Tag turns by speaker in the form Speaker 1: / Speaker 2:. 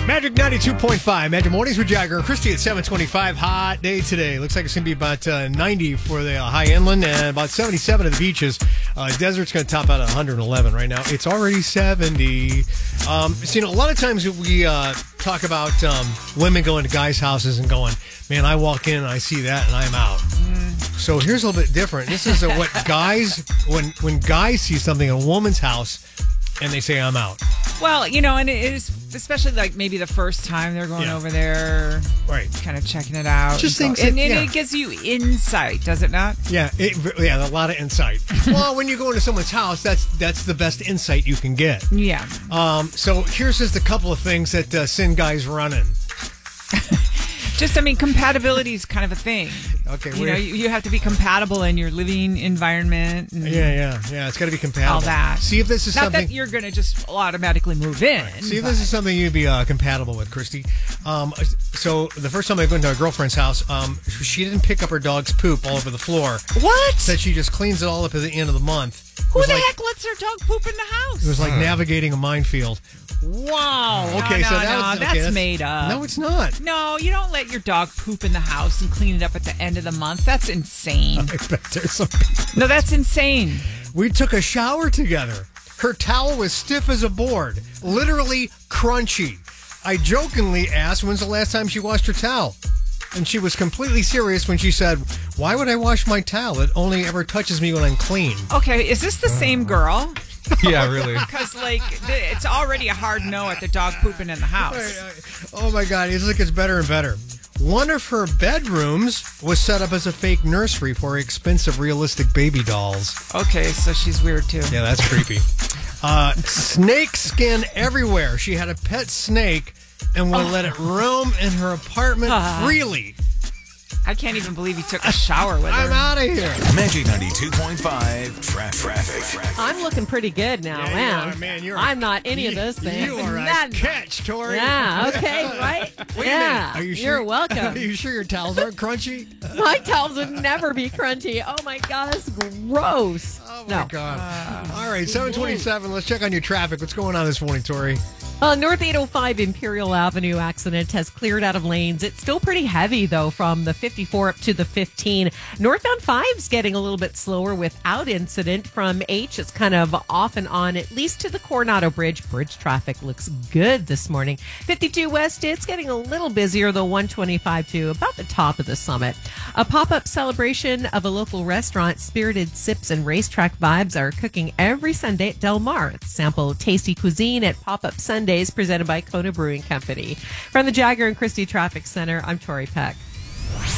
Speaker 1: Magic 92.5. Magic Mornings with Jagger and Christy at 7:25. Hot day today. Looks like it's going to be about 90 for the high inland and about 77 at the beaches. Desert's going to top out at 111 right now. It's already 70. So, a lot of times we talk about women going to guys' houses and going, man, I walk in and I see that and I'm out. So here's a little bit different. This is what guys, when guys see something in a woman's house and they say, I'm out.
Speaker 2: Well, and it is, especially like maybe the first time they're going over there,
Speaker 1: right?
Speaker 2: Kind of checking it out.
Speaker 1: Just things,
Speaker 2: and it gives you insight, does it not?
Speaker 1: Yeah, a lot of insight. Well, when you go into someone's house, that's the best insight you can get.
Speaker 2: Yeah.
Speaker 1: So here's just a couple of things that send guys running.
Speaker 2: Compatibility is kind of a thing.
Speaker 1: Okay.
Speaker 2: You have to be compatible in your living environment. And
Speaker 1: yeah. It's got to be compatible.
Speaker 2: All that.
Speaker 1: See if this is
Speaker 2: not
Speaker 1: something.
Speaker 2: that you're going to just automatically move in.
Speaker 1: Right. See if this is something you'd be compatible with, Christy. So the first time I went to a girlfriend's house, she didn't pick up her dog's poop all over the floor.
Speaker 2: What?
Speaker 1: Said she just cleans it all up at the end of the month.
Speaker 2: Who the heck lets their dog poop in the house?
Speaker 1: It was like navigating a minefield. Wow. Okay,
Speaker 2: that's made up.
Speaker 1: No, it's not.
Speaker 2: No, you don't let your dog poop in the house and clean it up at the end of the month. That's insane.
Speaker 1: I bet there's some people.
Speaker 2: No, that's insane.
Speaker 1: We took a shower together. Her towel was stiff as a board, literally crunchy. I jokingly asked when's the last time she washed her towel. And she was completely serious when she said, why would I wash my towel? It only ever touches me when I'm clean.
Speaker 2: Okay, is this the same girl?
Speaker 3: Yeah, really.
Speaker 2: Because, it's already a hard no at the dog pooping in the house.
Speaker 1: Oh, my God. It gets better and better. One of her bedrooms was set up as a fake nursery for expensive, realistic baby dolls.
Speaker 2: Okay, so she's weird, too.
Speaker 1: Yeah, that's creepy. Snake skin everywhere. She had a pet snake and would let it roam in her apartment freely.
Speaker 2: I can't even believe you took a shower with her.
Speaker 1: I'm out of here.
Speaker 4: Magic 92.5 traffic.
Speaker 5: I'm looking pretty good now, I'm not any of those things.
Speaker 1: You are a catch, Tori.
Speaker 5: Yeah, okay, right?
Speaker 1: Wait a minute. Are you sure?
Speaker 5: You're welcome.
Speaker 1: Are you sure your towels aren't crunchy?
Speaker 5: My towels would never be crunchy. Oh, my God, that's gross.
Speaker 1: Oh, my God. All right, 7:27. Let's check on your traffic. What's going on this morning, Tori?
Speaker 5: North 805 Imperial Avenue accident has cleared out of lanes. It's still pretty heavy, though, from the 54 up to the 15. Northbound 5's getting a little bit slower without incident. From H, it's kind of off and on, at least to the Coronado Bridge. Bridge traffic looks good this morning. 52 West, it's getting a little busier, though, 125 to about the top of the summit. A pop-up celebration of a local restaurant, Spirited Sips and Racetrack Vibes, are cooking every Sunday at Del Mar. Sample tasty cuisine at Pop-Up Sundays, presented by Kona Brewing Company. From the Jagger and Christie Traffic Center, I'm Tori Peck.